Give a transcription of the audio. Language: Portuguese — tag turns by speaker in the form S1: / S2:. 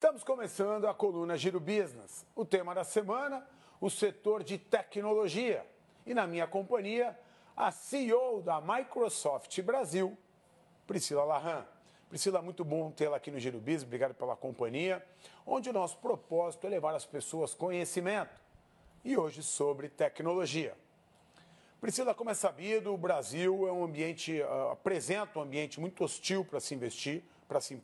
S1: Estamos começando a coluna Giro Business. O tema da semana, o setor de tecnologia. E na minha companhia, a CEO da Microsoft Brasil, Priscila Larran. Priscila, muito bom tê-la aqui no Giro Business, obrigado pela companhia, onde o nosso propósito é levar às pessoas conhecimento. E hoje sobre tecnologia. Priscila, como é sabido, o Brasil é um ambiente, apresenta um ambiente muito hostil para se investir, para se